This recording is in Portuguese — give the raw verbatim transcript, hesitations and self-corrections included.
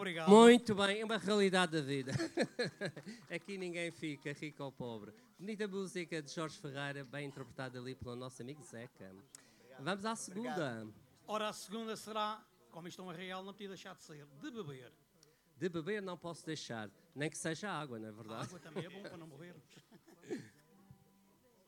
obrigado. Muito bem, é uma realidade da vida. Aqui ninguém fica rico ou pobre. Bonita música de Jorge Ferreira, bem interpretada ali pelo nosso amigo Zeca. Vamos à segunda. Obrigado. Ora, a segunda será, como isto é uma real, não podia deixar de ser, de beber. De beber não posso deixar, nem que seja água, não é verdade? A água também é bom para não morrermos.